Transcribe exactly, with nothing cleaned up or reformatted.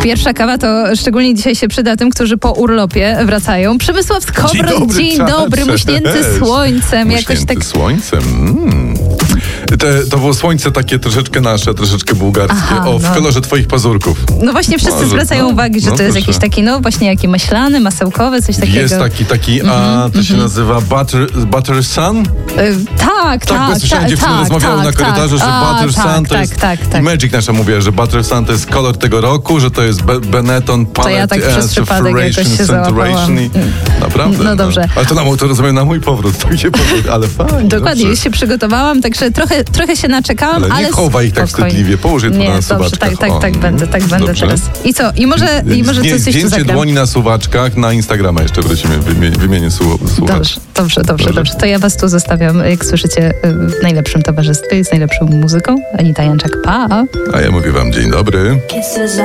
Pierwsza kawa to szczególnie dzisiaj się przyda tym, którzy po urlopie wracają. Przemysław Skowron, Dzień dobry, dzień cześć. dobry, muśnięty słońcem. Muśnięty Jakoś tak... słońcem, mm. Te, to było słońce takie troszeczkę nasze, troszeczkę bułgarskie. Aha, o, w no. kolorze twoich pazurków. No właśnie wszyscy Może, zwracają no, uwagę, że no to jest proszę. jakiś taki, no właśnie jaki maślany, masełkowy, coś takiego. Jest taki, taki, mm-hmm, a to mm-hmm. się nazywa butter, butter sun? Y, tak, Tak, bo ja tak, słyszałem, tak, dziewczyny tak, rozmawiały tak, na korytarzu, tak. że A, butter tak, sun to tak, jest... tak, tak. I Magic nasza mówiła, że butter sun to jest kolor tego roku, że to jest Be- Benetton Palette. To ja tak przez uh, przypadek jakoś się Saturation załapałam. i... Naprawdę. No dobrze. Ale to, na, to rozumiem na mój powrót, to mi się powrót, ale fajnie. Dokładnie, dobrze. już się przygotowałam, także trochę, trochę się naczekałam, Ale ale... nie chowaj ich tak spokojnie. wstydliwie, połóż je tu nie, na dobrze, suwaczkach. tak, tak, O, tak będę, tak będę dobrze. teraz. I co? I może, i może Zdję- coś jeszcze Zdjęcie zagram? dłoni na suwaczkach, na Instagrama jeszcze wrócimy, wymienię, wymienię su- słuchacz. Dobrze, dobrze, dobrze, dobrze. To ja was tu zostawiam, jak słyszycie, w najlepszym towarzystwie, z najlepszą muzyką. Anita Janczak, pa! A ja mówię wam dzień dobry. Kisses